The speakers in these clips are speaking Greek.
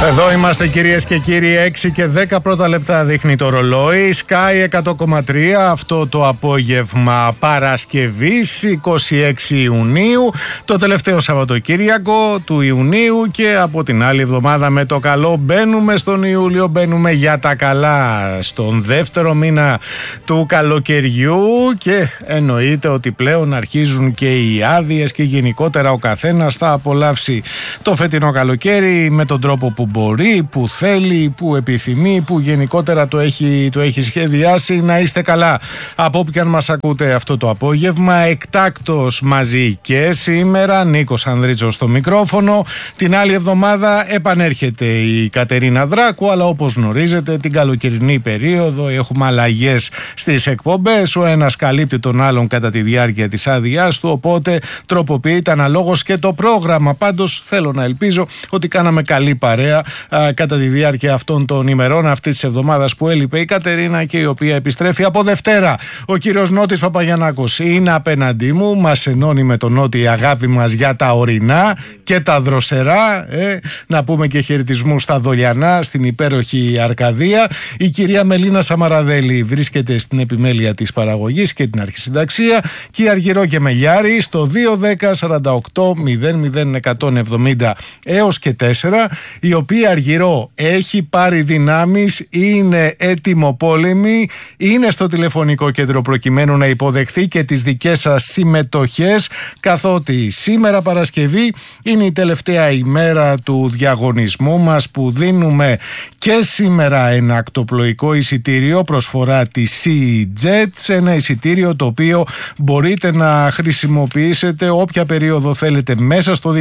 Εδώ είμαστε κυρίες και κύριοι, 6 και 10 πρώτα λεπτά δείχνει το ρολόι. Sky 100,3 αυτό το απόγευμα Παρασκευής 26 Ιουνίου, το τελευταίο Σαββατοκύριακο του Ιουνίου, και από την άλλη εβδομάδα με το καλό μπαίνουμε στον Ιούλιο, μπαίνουμε για τα καλά στον δεύτερο μήνα του καλοκαιριού, και εννοείται ότι πλέον αρχίζουν και οι άδειες και γενικότερα ο καθένας θα απολαύσει το φετινό καλοκαίρι με τον τρόπο που μπορεί, που θέλει, που επιθυμεί, που γενικότερα το έχει σχεδιάσει. Να είστε καλά από όπου και αν μας ακούτε αυτό το απόγευμα. Εκτάκτος μαζί και σήμερα, Νίκος Ανδρίτσος στο μικρόφωνο. Την άλλη εβδομάδα επανέρχεται η Κατερίνα Δράκου, αλλά όπως γνωρίζετε την καλοκαιρινή περίοδο έχουμε αλλαγές στις εκπομπές. Ο ένας καλύπτει τον άλλον κατά τη διάρκεια της άδειάς του, οπότε τροποποιείται αναλόγως και το πρόγραμμα. Πάντως θέλω να ελπίζω ότι κάναμε καλή παρέα κατά τη διάρκεια αυτών των ημερών, αυτής της εβδομάδας που έλειπε η Κατερίνα και η οποία επιστρέφει από Δευτέρα. Ο κύριος Νότης Παπαγιαννάκος είναι απέναντί μου, μας ενώνει με τον Νότη η αγάπη μας για τα ορεινά και τα δροσερά, να πούμε και χαιρετισμού στα Δολιανά, στην υπέροχη Αρκαδία. Η κυρία Μελίνα Σαμαραδέλη βρίσκεται στην επιμέλεια της παραγωγής και την αρχισυνταξία, και η Αργυρό και Μελιάρη στο 210 48 00 170 έως και 4, η οποία Αργυρό έχει πάρει δυνάμεις, είναι έτοιμο πόλεμη, είναι στο τηλεφωνικό κέντρο προκειμένου να υποδεχθεί και τις δικές σας συμμετοχές, καθότι σήμερα Παρασκευή είναι η τελευταία ημέρα του διαγωνισμού μας που δίνουμε και σήμερα ένα ακτοπλοϊκό εισιτήριο, προσφορά της SeaJets, ένα εισιτήριο το οποίο μπορείτε να χρησιμοποιήσετε όποια περίοδο θέλετε μέσα στο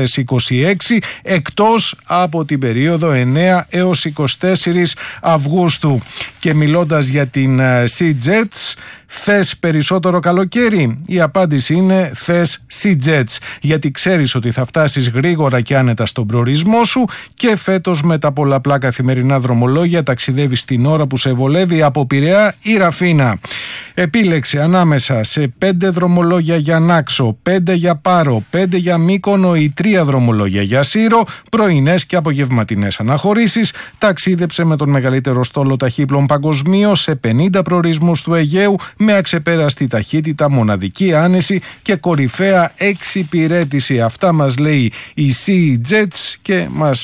2026, εκτός από την περίοδο 9 έως 24 Αυγούστου. Και μιλώντας για την SeaJets, θες περισσότερο καλοκαίρι? Η απάντηση είναι θες SeaJets, γιατί ξέρεις ότι θα φτάσεις γρήγορα και άνετα στον προορισμό σου, και φέτος με τα πολλαπλά καθημερινά δρομολόγια ταξιδεύεις την ώρα που σε βολεύει από Πειραιά ή Ραφίνα. Επίλεξε ανάμεσα σε 5 δρομολόγια για Νάξο, 5 για Πάρο, 5 για Μύκονο ή 3 δρομολόγια για Σύρο, πρωινές και απογευματινές αναχωρήσεις. Ταξίδεψε με τον μεγαλύτερο στόλο ταχύπλων παγκοσμίως σε 50 προορισμούς του Αιγαίου, με αξεπέραστη ταχύτητα, μοναδική άνεση και κορυφαία εξυπηρέτηση. Αυτά μας λέει η SeaJets και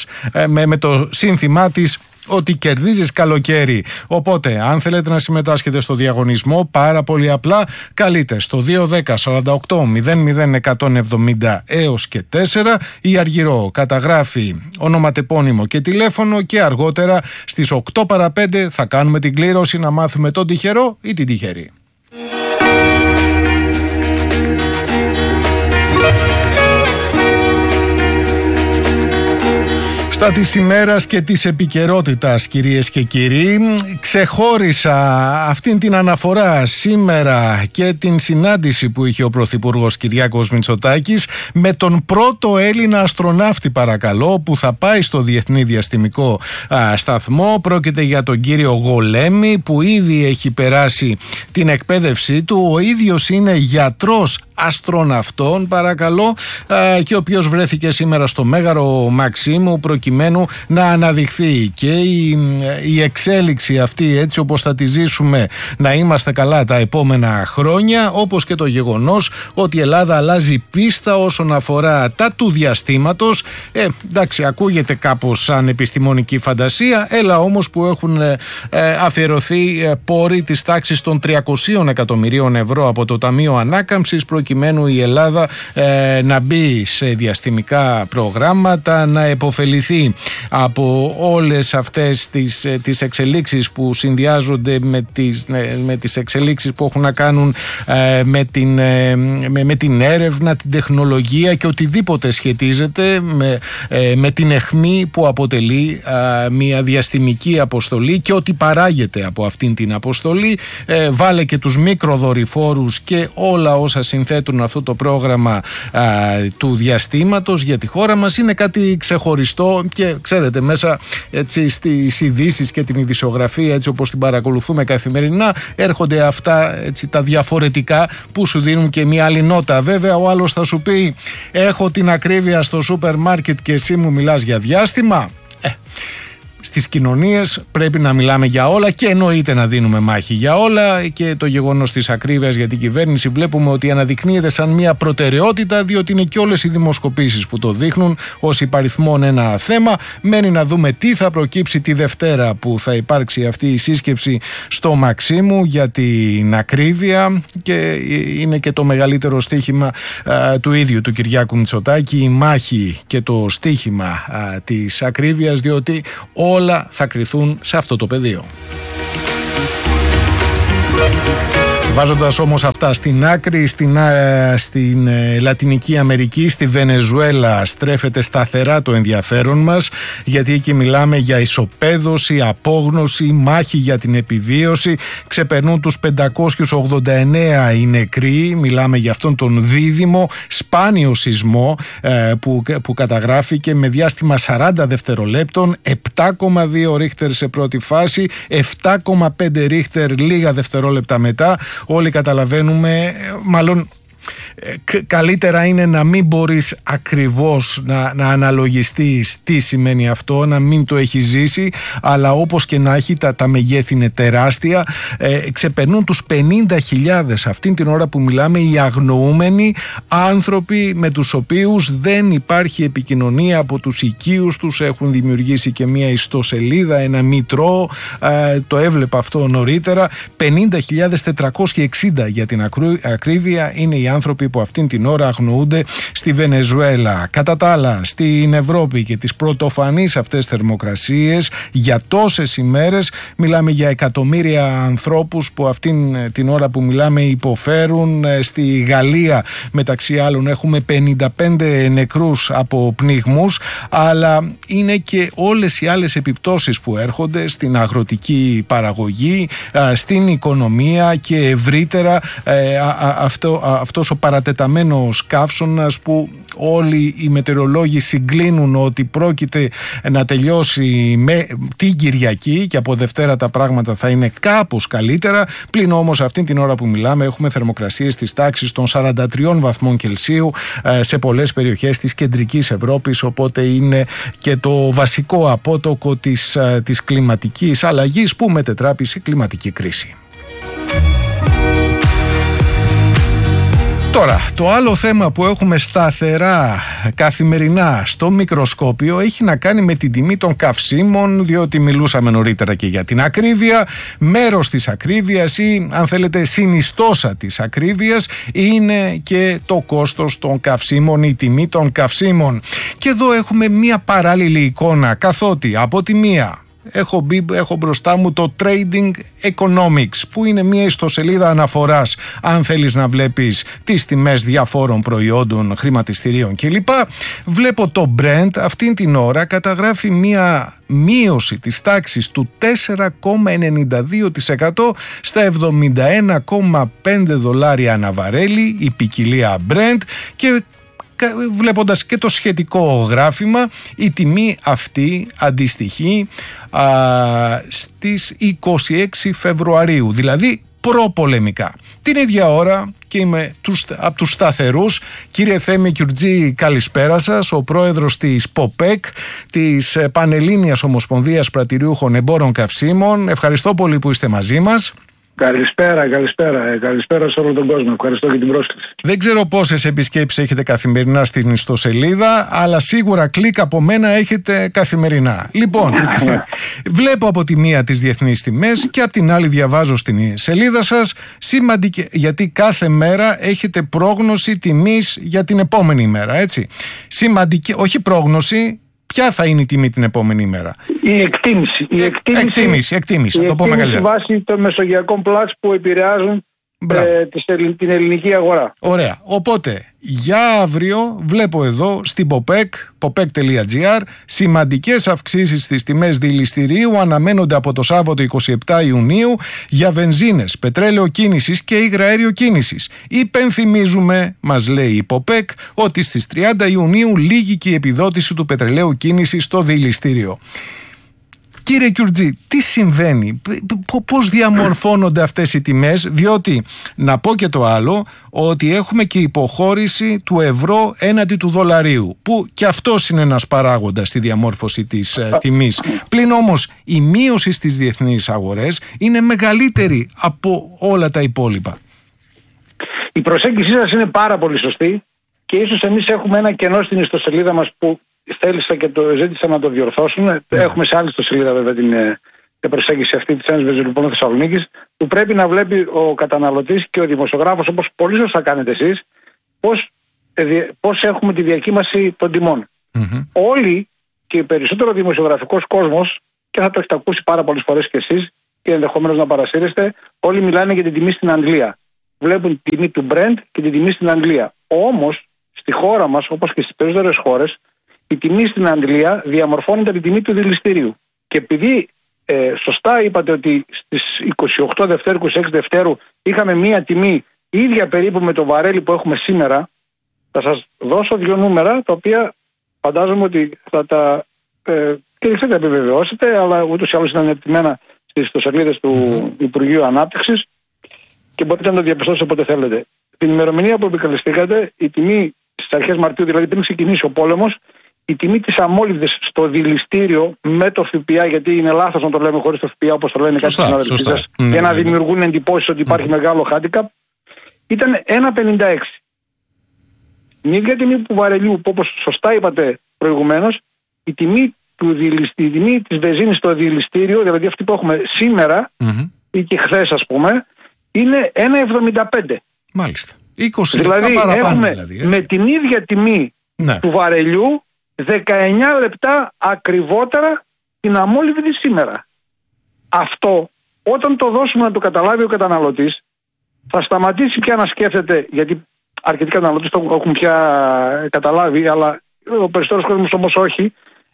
με το σύνθημά της ότι κερδίζεις καλοκαίρι. Οπότε αν θέλετε να συμμετάσχετε στο διαγωνισμό, πάρα πολύ απλά καλείτε στο 210 48 00 170 έως και 4. Η Αργυρό καταγράφει ονοματεπώνυμο και τηλέφωνο, και αργότερα στις 8 παρα 5 θα κάνουμε την κλήρωση να μάθουμε τον τυχερό ή την τυχερή. Στα της ημέρας και της επικαιρότητας, κυρίες και κύριοι, ξεχώρισα αυτήν την αναφορά σήμερα και την συνάντηση που είχε ο Πρωθυπουργός Κυριάκος Μητσοτάκης με τον πρώτο Έλληνα αστροναύτη, παρακαλώ, που θα πάει στο Διεθνή Διαστημικό Σταθμό. Πρόκειται για τον κύριο Γολέμη, που ήδη έχει περάσει την εκπαίδευσή του. Ο ίδιος είναι γιατρός αστροναυτών, παρακαλώ, και ο οποίος βρέθηκε σήμερα στο Μέγαρο Μαξίμου προκειμένου να αναδειχθεί και η εξέλιξη αυτή, έτσι όπως θα τη ζήσουμε, να είμαστε καλά τα επόμενα χρόνια, όπως και το γεγονός ότι η Ελλάδα αλλάζει πίστα όσον αφορά τα του διαστήματος. Εντάξει, ακούγεται κάπως σαν επιστημονική φαντασία, έλα όμως που έχουν αφιερωθεί πόροι της τάξης των 300 εκατομμυρίων ευρώ από το Ταμείο Ανάκαμψης, προκειμένου η Ελλάδα να μπει σε διαστημικά προγράμματα, να επωφεληθεί από όλες αυτές τις εξελίξεις που συνδυάζονται με τις εξελίξεις που έχουν να κάνουν με την έρευνα, την τεχνολογία και οτιδήποτε σχετίζεται με την αιχμή που αποτελεί μια διαστημική αποστολή και ό,τι παράγεται από αυτήν την αποστολή. Βάλε και τους μικροδορυφόρους και όλα όσα συνθέτουν αυτό το πρόγραμμα του διαστήματος για τη χώρα μας. Είναι κάτι ξεχωριστό και ξέρετε, μέσα έτσι στις ειδήσεις και την ειδησιογραφία, έτσι όπως την παρακολουθούμε καθημερινά, έρχονται αυτά έτσι, τα διαφορετικά που σου δίνουν και μια άλλη νότα. Βέβαια ο άλλος θα σου πει έχω την ακρίβεια στο σούπερ μάρκετ και εσύ μου μιλάς για διάστημα. στις κοινωνίες πρέπει να μιλάμε για όλα και εννοείται να δίνουμε μάχη για όλα, και το γεγονός της ακρίβειας για την κυβέρνηση βλέπουμε ότι αναδεικνύεται σαν μια προτεραιότητα, διότι είναι και όλες οι δημοσκοπήσεις που το δείχνουν ως υπαριθμόν ένα θέμα. Μένει να δούμε τι θα προκύψει τη Δευτέρα που θα υπάρξει αυτή η σύσκεψη στο Μαξίμου για την ακρίβεια, και είναι και το μεγαλύτερο στοίχημα του ίδιου του Κυριάκου Μητσοτάκη, η μάχη και το στοίχημα της ακρίβειας, διότι όλα θα κριθούν σε αυτό το πεδίο. Βάζοντας όμως αυτά στην άκρη, στην Λατινική Αμερική, στη Βενεζουέλα στρέφεται σταθερά το ενδιαφέρον μας, γιατί εκεί μιλάμε για ισοπαίδωση, απόγνωση, μάχη για την επιβίωση. Ξεπερνούν τους 589 οι νεκροί, μιλάμε για αυτόν τον δίδυμο σπάνιο σεισμό που καταγράφηκε με διάστημα 40 δευτερολέπτων, 7,2 ρίχτερ σε πρώτη φάση, 7,5 ρίχτερ λίγα δευτερόλεπτα μετά. Όλοι καταλαβαίνουμε, μάλλον καλύτερα είναι να μην μπορείς ακριβώς να αναλογιστείς τι σημαίνει αυτό, να μην το έχεις ζήσει, αλλά όπως και να έχει τα μεγέθη είναι τεράστια. Ξεπερνούν τους 50.000 αυτήν την ώρα που μιλάμε οι αγνοούμενοι άνθρωποι με τους οποίους δεν υπάρχει επικοινωνία από τους οικείους τους. Έχουν δημιουργήσει και μια ιστοσελίδα, ένα μητρό, το έβλεπα αυτό νωρίτερα. 50.460 για την ακρίβεια είναι οι άνθρωποι που αυτήν την ώρα αγνοούνται στη Βενεζουέλα. Κατά τα άλλα, στην Ευρώπη και τις πρωτοφανείς αυτές θερμοκρασίες για τόσες ημέρες, μιλάμε για εκατομμύρια ανθρώπους που αυτήν την ώρα που μιλάμε υποφέρουν. Στη Γαλλία μεταξύ άλλων έχουμε 55 νεκρούς από πνιγμούς, αλλά είναι και όλες οι άλλες επιπτώσεις που έρχονται στην αγροτική παραγωγή, στην οικονομία και ευρύτερα αυτός ο παρατεταμένος καύσωνας που όλοι οι μετεωρολόγοι συγκλίνουν ότι πρόκειται να τελειώσει με την Κυριακή και από Δευτέρα τα πράγματα θα είναι κάπως καλύτερα. Πλην όμως αυτήν την ώρα που μιλάμε έχουμε θερμοκρασίες της τάξης των 43 βαθμών Κελσίου σε πολλές περιοχές της κεντρικής Ευρώπης, οπότε είναι και το βασικό απότοκο της κλιματικής αλλαγής που μετετράπει σε κλιματική κρίση. Τώρα, το άλλο θέμα που έχουμε σταθερά καθημερινά στο μικροσκόπιο έχει να κάνει με την τιμή των καυσίμων, διότι μιλούσαμε νωρίτερα και για την ακρίβεια. Μέρος της ακρίβειας ή αν θέλετε συνιστόσα της ακρίβειας είναι και το κόστος των καυσίμων, η τιμή των καυσίμων. Και εδώ έχουμε μία παράλληλη εικόνα, καθότι από τη μία έχω μπροστά μου το Trading Economics, που είναι μια ιστοσελίδα αναφοράς αν θέλεις να βλέπεις τις τιμές διαφόρων προϊόντων, χρηματιστηρίων κλπ. Βλέπω το Brent αυτήν την ώρα καταγράφει μια μείωση της τάξης του 4,92% στα $71,5 ανά βαρέλι, η ποικιλία Brent, και βλέποντας και το σχετικό γράφημα, η τιμή αυτή αντιστοιχεί στις 26 Φεβρουαρίου, δηλαδή προπολεμικά. Την ίδια ώρα, και είμαι από τους σταθερούς, κύριε Θέμη Κιουρτζή, καλησπέρα σας, ο πρόεδρος της ΠΟΠΕΚ, της Πανελλήνιας Ομοσπονδίας Πρατηριούχων Εμπόρων Καυσίμων. Ευχαριστώ πολύ που είστε μαζί μας. Καλησπέρα. Καλησπέρα σε όλο τον κόσμο. Ευχαριστώ για την πρόσκληση. Δεν ξέρω πόσες επισκέψεις έχετε καθημερινά στην ιστοσελίδα, αλλά σίγουρα κλικ από μένα έχετε καθημερινά. Λοιπόν, βλέπω από τη μία τις διεθνείς τιμές και από την άλλη διαβάζω στην σελίδα σας γιατί κάθε μέρα έχετε πρόγνωση τιμής για την επόμενη ημέρα, έτσι. Σημαντική, όχι πρόγνωση. Ποια θα είναι η τιμή την επόμενη ημέρα? Η εκτίμηση. Εκτίμηση. Το πω μεγαλύτερα. Βάσει των μεσογειακών πλάτς που επηρεάζουν την ελληνική αγορά. Ωραία. Οπότε, για αύριο βλέπω εδώ στην ΠΟΠΕΚ, popek.gr, σημαντικές αυξήσεις στις τιμές δηληστηρίου αναμένονται από το Σάββατο 27 Ιουνίου για βενζίνες, πετρέλαιο κίνησης και υγραέριο κίνησης. Υπενθυμίζουμε, μας λέει η ΠΟΠΕΚ, ότι στις 30 Ιουνίου λήγει και η επιδότηση του πετρελαίου κίνησης στο δηληστήριο. Κύριε Κιουρτζή, τι συμβαίνει, πώς διαμορφώνονται αυτές οι τιμές, διότι να πω και το άλλο, ότι έχουμε και υποχώρηση του ευρώ έναντι του δολαρίου, που και αυτός είναι ένας παράγοντας στη διαμόρφωση της τιμής. Πλην όμως η μείωση στις διεθνείς αγορές είναι μεγαλύτερη από όλα τα υπόλοιπα. Η προσέγγιση σας είναι πάρα πολύ σωστή και ίσως εμείς έχουμε ένα κενό στην ιστοσελίδα μας που θέλησα και το ζήτησα να το διορθώσουμε. Έχουμε σε άλλη ιστοσελίδα βέβαια την προσέγγιση αυτή της Ένωσης Βενζινοπόλων Θεσσαλονίκης, που πρέπει να βλέπει ο καταναλωτής και ο δημοσιογράφος, όπως πολύ σωστά κάνετε εσείς, πώς έχουμε τη διακύμαση των τιμών. Όλοι και περισσότερο δημοσιογραφικός κόσμος, και θα το έχετε ακούσει πάρα πολλές φορές κι εσείς και ενδεχομένως να παρασύρεστε, όλοι μιλάνε για την τιμή στην Αγγλία. Βλέπουν την τιμή του Brent και την τιμή στην Αγγλία. Όμως, στη χώρα μας, όπως και στις περισσότερες χώρες, η τιμή στην Αγγλία διαμορφώνεται από την τιμή του δηληστηρίου. Και επειδή σωστά είπατε ότι στις 28 Δευτέρου, 26 Δευτέρου είχαμε μία τιμή ίδια περίπου με το βαρέλι που έχουμε σήμερα, θα σας δώσω δύο νούμερα τα οποία φαντάζομαι ότι θα τα και δεν θα τα επιβεβαιώσετε, αλλά ούτως ή άλλως ήταν επιτυμένα στις ιστοσελίδες του Υπουργείου Ανάπτυξης και μπορείτε να το διαπιστώσετε όποτε θέλετε. Την ημερομηνία που επικαλεστήκατε, η τιμή στις αρχές Μαρτίου, δηλαδή πριν ξεκινήσει ο πόλεμος, η τιμή της αμόλυβδης στο δηληστήριο με το ΦΠΑ, γιατί είναι λάθος να το λέμε χωρίς το ΦΠΑ, όπως το λένε κάποιοι συναδελφοί σας, για να δημιουργούν εντυπώσεις ότι υπάρχει μεγάλο handicap, ήταν 1,56. Η ίδια τιμή του βαρελιού, που όπως σωστά είπατε προηγουμένως, η τιμή της βενζίνης στο δηληστήριο, δηλαδή αυτή που έχουμε σήμερα ή και χθες ας πούμε, είναι 1,75. Μάλιστα. 20 δηλαδή παραπάνω, έχουμε με την ίδια τιμή του βαρελιού 19 λεπτά ακριβότερα την αμόλυβδη σήμερα. Αυτό όταν το δώσουμε να το καταλάβει ο καταναλωτής, θα σταματήσει πια να σκέφτεται, γιατί αρκετοί καταναλωτές το έχουν πια καταλάβει, αλλά ο περισσότερος κόσμος όμως όχι.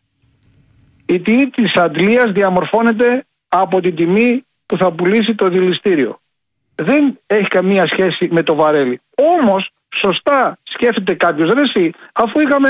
Η τιμή της Αγγλίας διαμορφώνεται από την τιμή που θα πουλήσει το δηληστήριο. Δεν έχει καμία σχέση με το βαρέλι. Όμως, σωστά σκέφτεται κάποιος, αφού είχαμε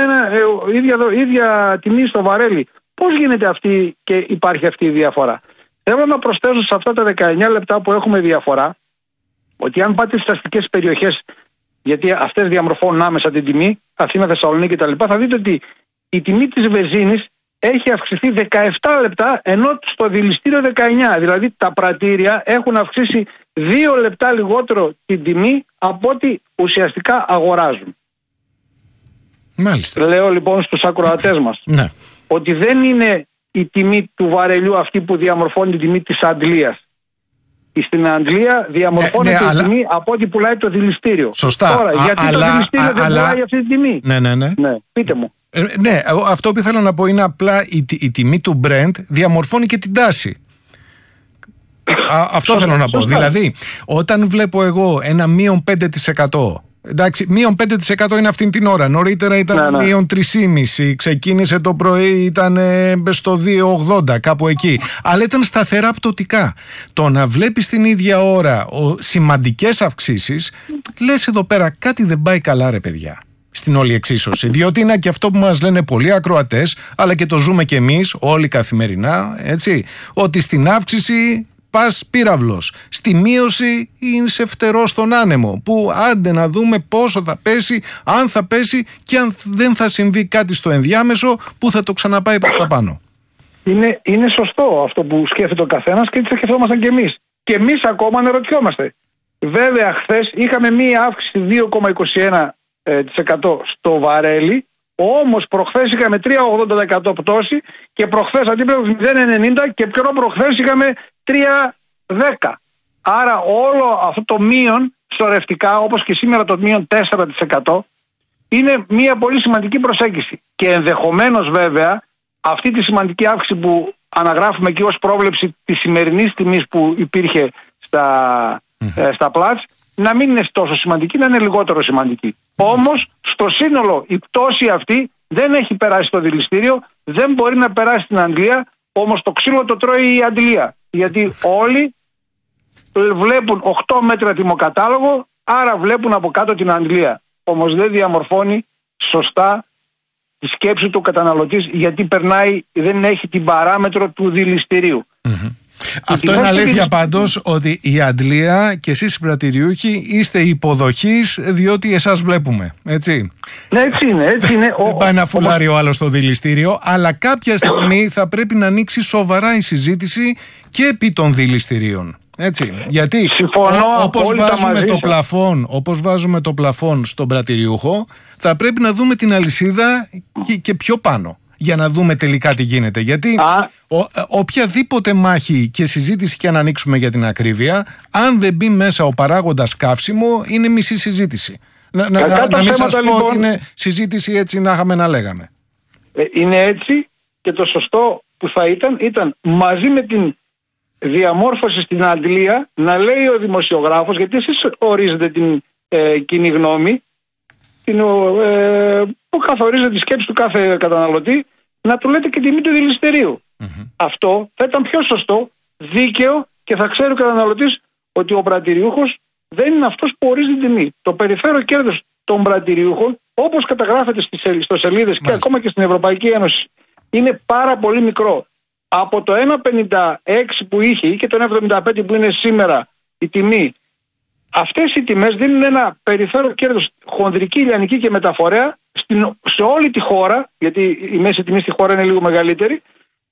ίδια τιμή στο βαρέλι, πώς γίνεται αυτή και υπάρχει αυτή η διαφορά. Θέλω να προσθέσω σε αυτά τα 19 λεπτά που έχουμε διαφορά, ότι αν πάτε στις αστικές περιοχές, γιατί αυτές διαμορφώνουν άμεσα την τιμή, Αθήνα, Θεσσαλονίκη κτλ., θα δείτε ότι η τιμή της βενζίνης έχει αυξηθεί 17 λεπτά, ενώ στο δηληστήριο 19. Δηλαδή τα πρατήρια έχουν αυξήσει 2 λεπτά λιγότερο την τιμή από ό,τι ουσιαστικά αγοράζουν. Μάλιστα. Λέω λοιπόν στους ακροατές μας ότι δεν είναι η τιμή του βαρελιού αυτή που διαμορφώνει την τιμή της Αγγλίας. Στην Αγγλία διαμορφώνεται η τιμή από ό,τι πουλάει το δηληστήριο. Σωστά. Τώρα, γιατί το δηληστήριο δεν πουλάει αυτή την τιμή. Ναι. Πείτε μου. Ναι, αυτό που ήθελα να πω είναι απλά η τιμή του Brent διαμορφώνει και την τάση. Αυτό θέλω να πω. Δηλαδή, όταν βλέπω εγώ ένα μείον 5%, εντάξει, μείον 5% είναι αυτήν την ώρα. Νωρίτερα ήταν μείον 3,5%. Ξεκίνησε το πρωί, ήταν στο 2,80, κάπου εκεί. Αλλά ήταν σταθερά πτωτικά. Το να βλέπεις την ίδια ώρα σημαντικές αυξήσεις, λες εδώ πέρα κάτι δεν πάει καλά, ρε παιδιά, στην όλη εξίσωση. Διότι είναι και αυτό που μας λένε πολλοί ακροατές, αλλά και το ζούμε και εμείς όλοι καθημερινά, έτσι, ότι στην αύξηση πας πύραυλος, στη μείωση είσαι φτερός στον άνεμο, που άντε να δούμε πόσο θα πέσει, αν θα πέσει και αν δεν θα συμβεί κάτι στο ενδιάμεσο που θα το ξαναπάει προς τα πάνω. Είναι σωστό αυτό που σκέφτεται ο καθένας και έτσι θα σκεφτόμασταν και εμείς. Και εμείς ακόμα αναρωτιόμαστε. Βέβαια χθες είχαμε μία αύξηση 2,21% στο βαρέλι, όμως προχθές είχαμε 3,80% πτώση και προχθές αντίπαλος 0,90% και πιο προχθές είχαμε 3,10%. Άρα όλο αυτό το μείον σωρευτικά, όπως και σήμερα το μείον 4%, είναι μια πολύ σημαντική προσέγγιση. Και ενδεχομένως βέβαια αυτή τη σημαντική αύξηση που αναγράφουμε εκεί ως πρόβλεψη της σημερινής τιμής που υπήρχε στα πλάτς, να μην είναι τόσο σημαντική, να είναι λιγότερο σημαντική. Όμως στο σύνολο η πτώση αυτή δεν έχει περάσει στο δηληστήριο, δεν μπορεί να περάσει στην Αγγλία, όμως το ξύλο το τρώει η Αγγλία. Γιατί όλοι βλέπουν 8 μέτρα τιμοκατάλογο, άρα βλέπουν από κάτω την Αγγλία. Όμως δεν διαμορφώνει σωστά τη σκέψη του καταναλωτής, γιατί δεν έχει την παράμετρο του δηληστηρίου. Αυτό είναι αλήθεια πάντως, ότι η αντλία και εσείς οι πρατηριούχοι είστε υποδοχείς, διότι εσάς βλέπουμε, έτσι. Ναι, έτσι είναι. Δεν πάει να φουλάρει ο άλλος στο δηληστήριο, αλλά κάποια στιγμή θα πρέπει να ανοίξει σοβαρά η συζήτηση και επί των δηληστηρίων. Έτσι, γιατί όπως βάζουμε το πλαφόν στον πρατηριούχο, θα πρέπει να δούμε την αλυσίδα και πιο πάνω, για να δούμε τελικά τι γίνεται. Γιατί οποιαδήποτε μάχη και συζήτηση και αν ανοίξουμε για την ακρίβεια, αν δεν μπει μέσα ο παράγοντας καύσιμο, είναι μισή συζήτηση. Να μην σας πω ότι είναι συζήτηση έτσι να είχαμε να λέγαμε. Είναι έτσι, και το σωστό που θα ήταν μαζί με την διαμόρφωση στην αντλία να λέει ο δημοσιογράφος, γιατί εσείς ορίζετε την κοινή γνώμη, που καθορίζεται τη σκέψη του κάθε καταναλωτή, να του λέτε και τιμή του δηληστηρίου. Αυτό θα ήταν πιο σωστό, δίκαιο, και θα ξέρει ο καταναλωτής ότι ο πρατηριούχος δεν είναι αυτός που ορίζει την τιμή. Το περιφέρω κέρδος των πρατηριούχων, όπως καταγράφεται στις ιστοσελίδες και ακόμα και στην Ευρωπαϊκή Ένωση, είναι πάρα πολύ μικρό. Από το 1,56 που είχε και το 1,75 που είναι σήμερα η τιμή, αυτές οι τιμές δίνουν ένα περιθώριο κέρδος χονδρική, λιανική και μεταφορέα σε όλη τη χώρα, γιατί η μέση τιμή στη χώρα είναι λίγο μεγαλύτερη,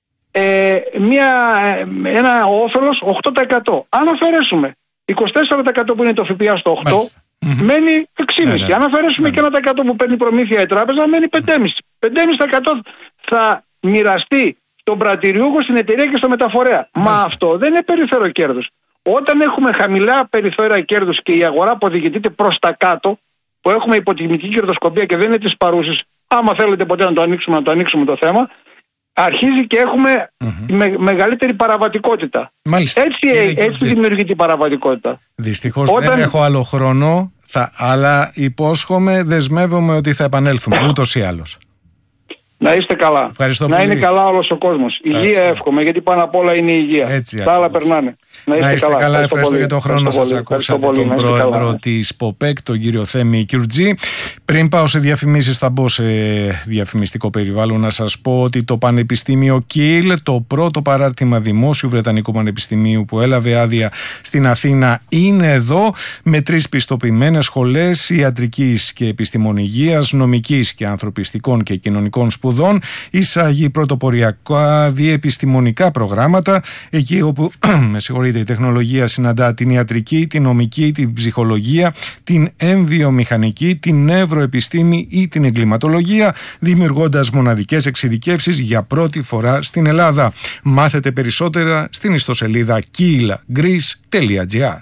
ένα όφελος 8%. Αν αφαιρέσουμε 24% που είναι το ΦΠΑ στο 8%, μένει 6,5%. Αν αφαιρέσουμε και 1% που παίρνει προμήθεια η τράπεζα, μένει 5,5%. 5,5% θα μοιραστεί στον πρατηριούχο, στην εταιρεία και στο μεταφορέα. Μα αυτό δεν είναι περιθώριο κέρδος. Όταν έχουμε χαμηλά περιθώρια κέρδους και η αγορά αποδικητείται προς τα κάτω, που έχουμε υποτιμητική κερδοσκοπία και δεν είναι της παρούσης, άμα θέλετε ποτέ να το ανοίξουμε το θέμα, αρχίζει και έχουμε μεγαλύτερη παραβατικότητα. Μάλιστα. Έτσι δημιουργείται η παραβατικότητα. Δυστυχώς δεν έχω άλλο χρόνο, αλλά υπόσχομαι, δεσμεύομαι ότι θα επανέλθουμε ούτως ή άλλως. Να είστε καλά. Ευχαριστώ να πολύ. Είναι καλά όλος ο κόσμος. Υγεία εύχομαι, γιατί πάνω απ' όλα είναι η υγεία. Έτσι, τα άλλα περνάνε. Να είστε καλά. Ευχαριστώ για τον χρόνο σας. Ακούσατε τον πρόεδρο της ΠΟΠΕΚ, τον κύριο Θέμη Κιουρτζή. Πριν πάω σε διαφημίσεις, θα μπω σε διαφημιστικό περιβάλλον. Να σας πω ότι το Πανεπιστήμιο Κιλ, το πρώτο παράρτημα δημόσιου Βρετανικού Πανεπιστημίου που έλαβε άδεια στην Αθήνα, είναι εδώ, με 3 πιστοποιημένες σχολές ιατρικής και επιστημονικής, νομικής και ανθρωπιστικών και κοινωνικών σπουδών. Εισάγει πρωτοποριακά διεπιστημονικά προγράμματα, εκεί όπου η τεχνολογία συναντά την ιατρική, την νομική, την ψυχολογία, την εμβιομηχανική, την νευροεπιστήμη ή την εγκληματολογία, δημιουργώντας μοναδικές εξειδικεύσεις για πρώτη φορά στην Ελλάδα. Μάθετε περισσότερα στην ιστοσελίδα kielgreece.gr.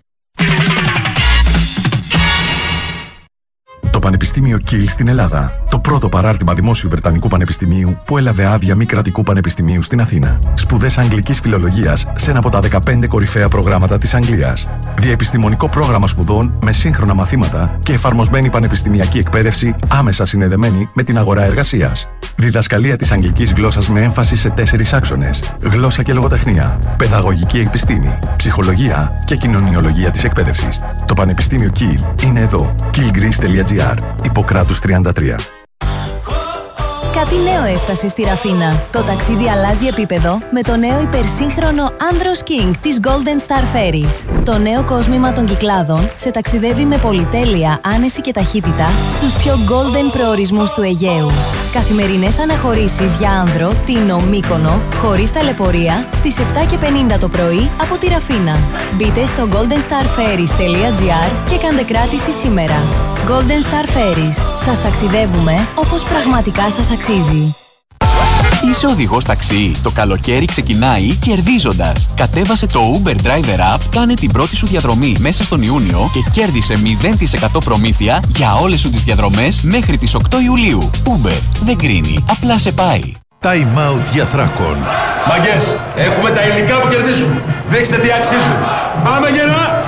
Το Πανεπιστήμιο Κιλ στην Ελλάδα. Το πρώτο παράρτημα δημόσιου Βρετανικού Πανεπιστημίου που έλαβε άδεια μη κρατικού πανεπιστημίου στην Αθήνα. Σπουδές αγγλικής φιλολογίας σε ένα από τα 15 κορυφαία προγράμματα της Αγγλίας. Διεπιστημονικό πρόγραμμα σπουδών με σύγχρονα μαθήματα και εφαρμοσμένη πανεπιστημιακή εκπαίδευση άμεσα συνδεδεμένη με την αγορά εργασίας. Διδασκαλία της αγγλικής γλώσσας με έμφαση σε 4 άξονες. Γλώσσα και λογοτεχνία, παιδαγωγική επιστήμη, ψυχολογία και κοινωνιολογία της εκπαίδευσης. Το Πανεπιστήμιο Κιλ είναι εδώ. kielgreece.gr. Ιπποκράτους 33. Κάτι νέο έφτασε στη Ραφίνα. Το ταξίδι αλλάζει επίπεδο με το νέο υπερσύγχρονο Andros King της Golden Star Ferries. Το νέο κόσμημα των Κυκλάδων σε ταξιδεύει με πολυτέλεια, άνεση και ταχύτητα στους πιο golden προορισμούς του Αιγαίου. Καθημερινές αναχωρήσεις για άνδρο, Τίνο, Μύκονο, χωρίς ταλαιπωρία, στις 7:50 το πρωί από τη Ραφίνα. Μπείτε στο goldenstarferries.gr και κάντε κράτηση σήμερα. Golden Star Ferries. Σας ταξιδεύουμε όπως πραγματικά σας αξίζει. Είσαι οδηγός ταξί? Το καλοκαίρι ξεκινάει κερδίζοντας. Κατέβασε το Uber Driver App, κάνε την πρώτη σου διαδρομή μέσα στον Ιούνιο και κέρδισε 0% προμήθεια για όλες σου τις διαδρομές μέχρι τις 8 Ιουλίου. Uber δεν κρίνει, απλά σε πάει. Time out για Θράκον. Μαγκές, έχουμε τα υλικά που κερδίζουν. Δείξτε τι αξίζουν. Πάμε γερά!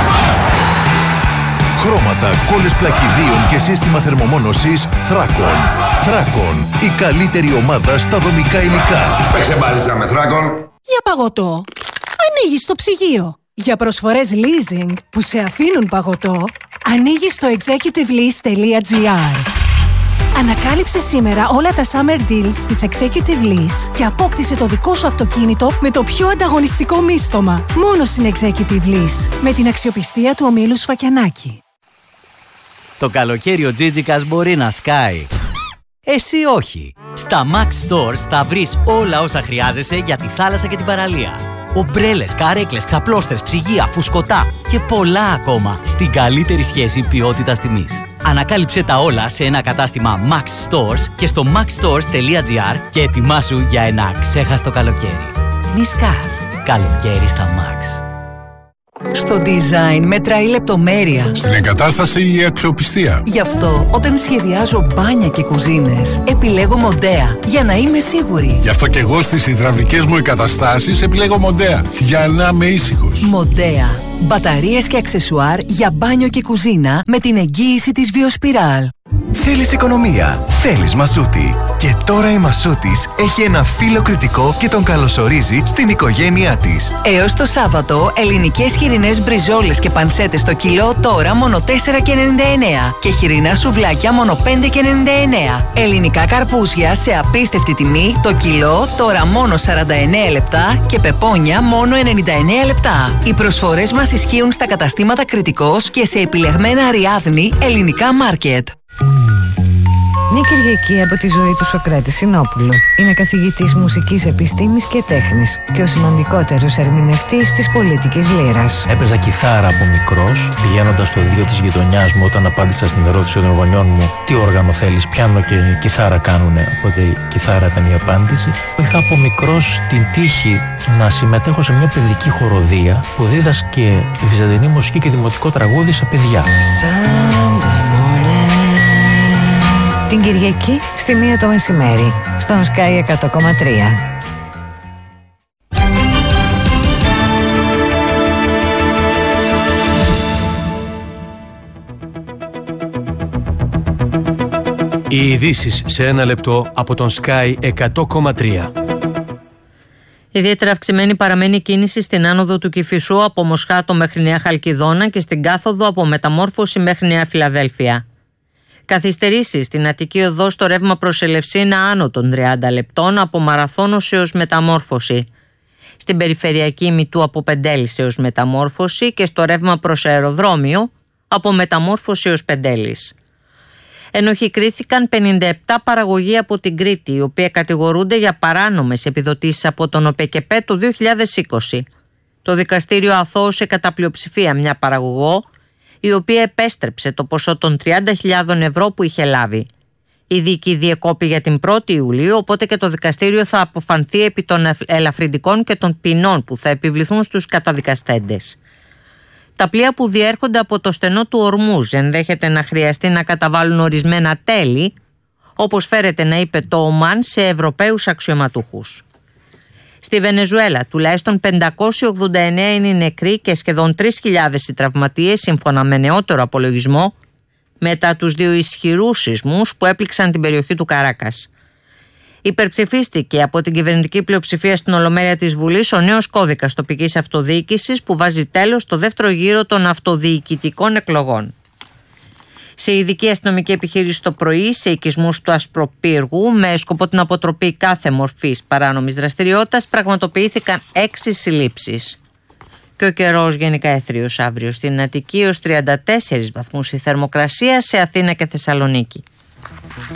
Χρώματα, κόλλες πλακιδίων και σύστημα θερμομόνωσης Θράκον. Θράκον, η καλύτερη ομάδα στα δομικά υλικά. Παίξε μπάλιτσα με Θράκον. Για παγωτό, ανοίγεις το ψυγείο. Για προσφορές leasing που σε αφήνουν παγωτό, ανοίγεις το executivelease.gr. Ανακάλυψε σήμερα όλα τα Summer Deals της Executive Lease και απόκτησε το δικό σου αυτοκίνητο με το πιο ανταγωνιστικό μίστομα. Μόνο στην Executive Lease. Με την αξιοπιστία του ομίλου Σφακιανάκη. Το καλοκαίρι ο Τζίτζικας μπορεί να σκάει. Εσύ όχι. Στα Max Stores θα βρεις όλα όσα χρειάζεσαι για τη θάλασσα και την παραλία. Ομπρέλες, καρέκλες, ξαπλώστρες, ψυγεία, φουσκωτά και πολλά ακόμα στην καλύτερη σχέση ποιότητας-τιμής. Ανακάλυψε τα όλα σε ένα κατάστημα Max Stores και στο maxstores.gr και ετοιμάσου για ένα ξέχαστο καλοκαίρι. Μη σκάς. Καλοκαίρι στα Max. Στο design μετράει η λεπτομέρεια. Στην εγκατάσταση η αξιοπιστία. Γι' αυτό όταν σχεδιάζω μπάνια και κουζίνες επιλέγω Μοντέα για να είμαι σίγουρη. Γι' αυτό και εγώ στις υδραυλικές μου εγκαταστάσεις επιλέγω Μοντέα για να είμαι ήσυχος. Μοντέα. Μπαταρίες και αξεσουάρ για μπάνιο και κουζίνα με την εγγύηση της Βιοσπιράλ. Θέλεις οικονομία, θέλεις Μασούτη. Και τώρα η Μασούτης έχει ένα φίλο κριτικό και τον καλωσορίζει στην οικογένειά της. Έως το Σάββατο, ελληνικές χοιρινές μπριζόλες και πανσέτες στο κιλό τώρα μόνο 4,99 και χοιρινά σουβλάκια μόνο 5,99. Ελληνικά καρπούζια σε απίστευτη τιμή το κιλό τώρα μόνο 49 λεπτά και πεπόνια μόνο 99 λεπτά. Οι προσφορές μας ισχύουν στα καταστήματα Κριτικός και σε επιλεγμένα Αριάδνη ελληνικά μάρκετ. Μια Κυριακή από τη ζωή του Σωκράτη Συνόπουλου. Είναι καθηγητής μουσικής επιστήμης και τέχνης και ο σημαντικότερος ερμηνευτής της πολιτικής λύρας. Έπαιζα κιθάρα από μικρός, πηγαίνοντας στο δίο της γειτονιάς μου όταν απάντησα στην ερώτηση των γονιών μου τι όργανο θέλεις, πιάνο και κιθάρα κάνουνε. Οπότε η κιθάρα ήταν η απάντηση. Είχα από μικρός την τύχη να συμμετέχω σε μια παιδική χοροδία που δίδασκε βυζαντινή μουσική και δημοτικό τραγούδι σε παιδιά. Την Κυριακή στη 1 το μεσημέρι, στον Sky 100,3. Οι ειδήσεις σε ένα λεπτό από τον Sky 100,3. Ιδιαίτερα αυξημένη παραμένει η κίνηση στην άνοδο του Κηφισού από Μοσχάτο μέχρι Νέα Χαλκιδόνα και στην κάθοδο από Μεταμόρφωση μέχρι Νέα Φιλαδέλφια. Καθυστερήσεις στην Αττική Οδό στο ρεύμα προς Ελευσίνα άνω των 30 λεπτών από Μαραθώνος έως Μεταμόρφωση. Στην περιφερειακή Μητού από Πεντέλης έως Μεταμόρφωση και στο ρεύμα προς Αεροδρόμιο από Μεταμόρφωση έως Πεντέλης. Ενοχικρίθηκαν 57 παραγωγοί από την Κρήτη, οι οποίοι κατηγορούνται για παράνομες επιδοτήσεις από τον ΟΠΕΚΕΠΕ το 2020. Το δικαστήριο αθώωσε κατά πλειοψηφία μια παραγωγό, η οποία επέστρεψε το ποσό των 30.000 ευρώ που είχε λάβει. Η δίκη διεκόπη για την 1η Ιουλίου, οπότε και το δικαστήριο θα αποφανθεί επί των ελαφρυντικών και των ποινών που θα επιβληθούν στους καταδικαστέντες. Τα πλοία που διέρχονται από το στενό του Ορμούζ ενδέχεται να χρειαστεί να καταβάλουν ορισμένα τέλη, όπως φέρεται να είπε το Ομάν σε Ευρωπαίους αξιωματούχους. Στη Βενεζουέλα τουλάχιστον 589 είναι οι νεκροί και σχεδόν 3.000 οι τραυματίες σύμφωνα με νεότερο απολογισμό μετά τους 2 ισχυρούς σεισμούς που έπληξαν την περιοχή του Καράκας. Υπερψηφίστηκε από την κυβερνητική πλειοψηφία στην Ολομέλεια της Βουλής ο νέος κώδικας τοπικής αυτοδιοίκησης που βάζει τέλος στο δεύτερο γύρο των αυτοδιοικητικών εκλογών. Σε ειδική αστυνομική επιχείρηση το πρωί, σε οικισμούς του Ασπροπύργου, με σκοπό την αποτροπή κάθε μορφής παράνομης δραστηριότητας, πραγματοποιήθηκαν 6 συλλήψεις. Και ο καιρός γενικά έθριος αύριο στην Αττική ως 34 βαθμούς η θερμοκρασία, σε Αθήνα και Θεσσαλονίκη.